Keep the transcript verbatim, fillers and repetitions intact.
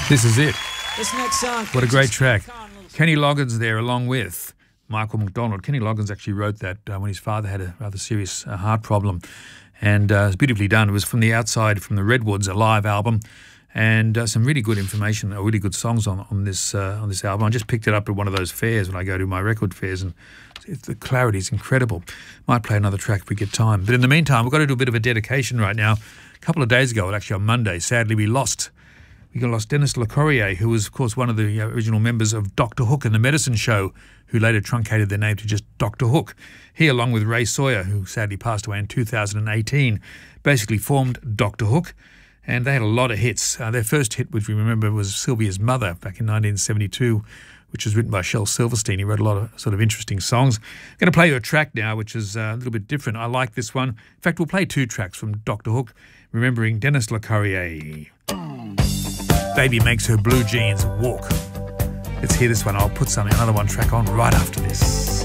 This is it. This next song. What a great track. Kenny Loggins there along with Michael McDonald. Kenny Loggins actually wrote that uh, when his father had a rather serious uh, heart problem. And uh, it's beautifully done. It was from the Outside, from the Redwoods, a live album. And uh, some really good information, or really good songs on, on this uh, on this album. I just picked it up at one of those fairs when I go to my record fairs, and it, the clarity is incredible. Might play another track if we get time. But in the meantime, we've got to do a bit of a dedication right now. A couple of days ago, well, actually on Monday, sadly we lost We lost Denis LeCorrier, who was, of course, one of the original members of Doctor Hook and the Medicine Show, who later truncated their name to just Doctor Hook. He, along with Ray Sawyer, who sadly passed away in two thousand eighteen, basically formed Doctor Hook, and they had a lot of hits. Uh, their first hit, which we remember, was Sylvia's Mother back in nineteen seventy-two, which was written by Shel Silverstein. He wrote a lot of sort of interesting songs. I'm going to play you a track now, which is uh, a little bit different. I like this one. In fact, we'll play two tracks from Doctor Hook, remembering Denis LeCorrier. Baby makes her blue jeans walk. Let's hear this one. I'll put something, another one track on right after this.